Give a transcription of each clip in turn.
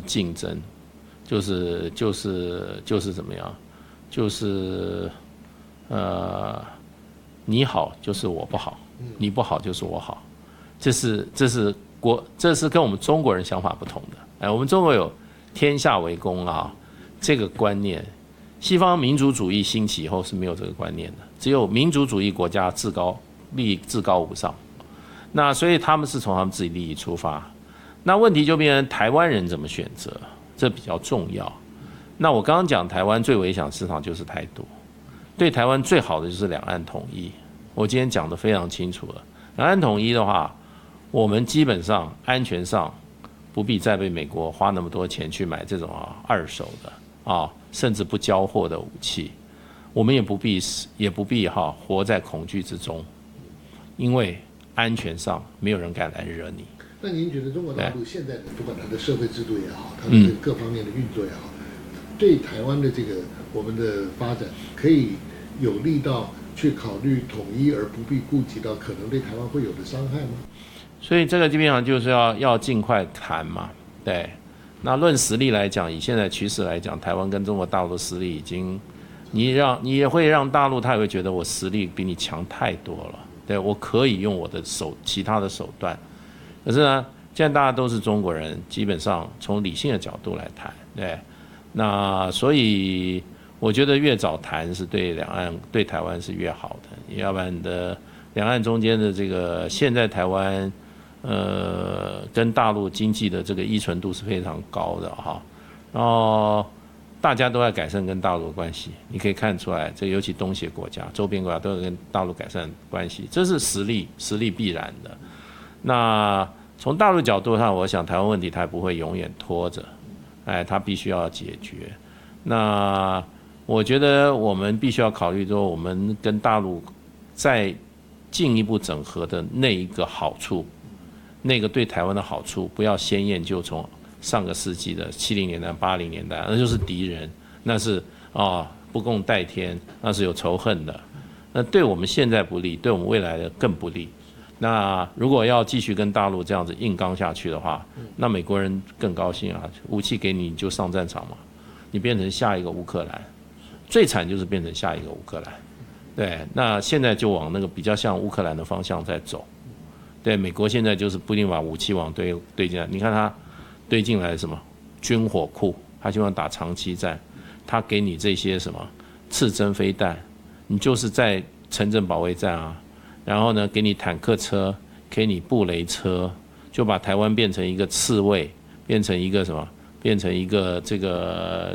竞争，就是怎么样，就是你好就是我不好，你不好就是我好，这是跟我们中国人想法不同的。我们中国有天下为公啊这个观念，西方民族主义兴起以后是没有这个观念的，只有民族主义国家利益至高无上。那所以他们是从他们自己利益出发，那问题就变成台湾人怎么选择，这比较重要。那我刚刚讲台湾最危险的市场就是台独，对台湾最好的就是两岸统一。我今天讲得非常清楚了，两岸统一的话，我们基本上安全上不必再被美国花那么多钱去买这种二手的甚至不交货的武器，我们也不必活在恐惧之中，因为安全上没有人敢来惹你。 那您觉得中国大陆现在的不管它的社会制度也好，它的各方面的运作也好，对台湾的这个我们的发展可以有利到去考虑统一，而不必顾及到可能对台湾会有的伤害吗？ 所以这个基本上就是要尽快谈嘛，对。那论实力来讲，以现在趋势来讲，台湾跟中国大陆的实力已经，你也会让大陆他也会觉得我实力比你强太多了，对，我可以用我的其他的手段。可是呢，现在大家都是中国人，基本上从理性的角度来谈，对。那所以我觉得越早谈是对两岸对台湾是越好的，要不然的两岸中间的这个现在台湾跟大陆经济的这个依存度是非常高的哈，然后大家都在改善跟大陆的关系，你可以看出来，这尤其东协国家、周边国家都有跟大陆改善关系，这是实力必然的。那从大陆角度上，我想台湾问题它不会永远拖着，它必须要解决。那我觉得我们必须要考虑说，我们跟大陆再进一步整合的那一个好处，那个对台湾的好处，不要先验就从上个世纪的70年代、80年代，那就是敌人，那是不共戴天，那是有仇恨的，那对我们现在不利，对我们未来的更不利。那如果要继续跟大陆这样子硬刚下去的话，那美国人更高兴啊，武器给你，你就上战场嘛，你变成下一个乌克兰，最惨就是变成下一个乌克兰。对，那现在就往那个比较像乌克兰的方向在走。对，美国现在就是不一定把武器往对进来，你看他对进来什么军火库，他希望打长期战，他给你这些什么刺针飞弹，你就是在城镇保卫战啊，然后呢给你坦克车，给你布雷车，就把台湾变成一个刺猬，变成一个什么，变成一个这个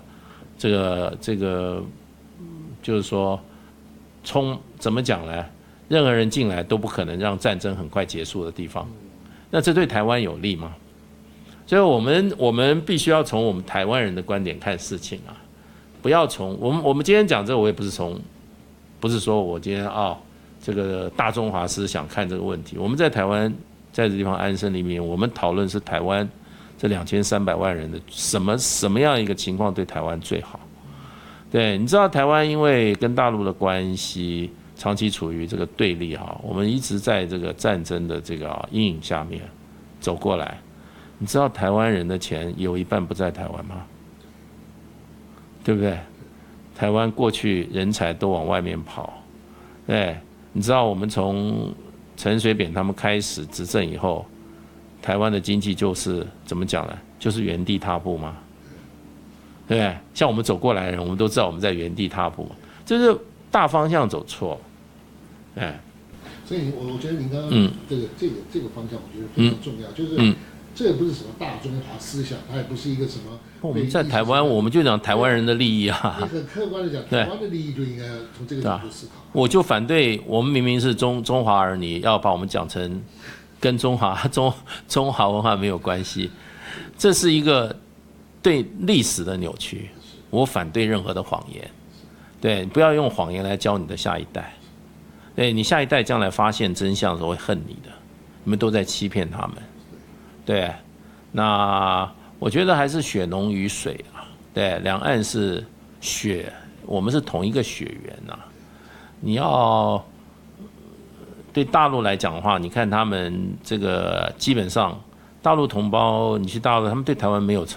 就是说怎么讲呢？任何人进来都不可能让战争很快结束的地方，那这对台湾有利吗？所以我们必须要从我们台湾人的观点看事情啊，不要从我们今天讲这个，我也不是说我今天这个大中华思想看这个问题。我们在台湾在这地方安身立命，我们讨论是台湾这2300万人的什么样一个情况对台湾最好。对，你知道台湾因为跟大陆的关系长期处于这个对立我们一直在这个战争的这个阴影下面走过来。你知道台湾人的钱有一半不在台湾吗？对不对？台湾过去人才都往外面跑，对，你知道我们从陈水扁他们开始执政以后，台湾的经济就是怎么讲呢？就是原地踏步吗？对不对？像我们走过来的人，我们都知道我们在原地踏步，就是大方向走错。 所以我觉得您刚刚这个方向，我觉得非常重要，就是这也不是什么大中华思想，它也不是一个什么。 我们在台湾，我们就讲台湾人的利益啊。 很客观的讲，台湾的利益就应该从这个角度思考。 我就反对，我们明明是中华儿女，要把我们讲成跟中华文化没有关系，这是一个对历史的扭曲。我反对任何的谎言，对，不要用谎言来教你的下一代。对，你下一代将来发现真相的时候会恨你的，你们都在欺骗他们。对，那我觉得还是血浓于水啊。对，两岸是血，我们是同一个血缘呐。你要对大陆来讲的话，你看他们这个基本上大陆同胞，你去大陆，他们对台湾没有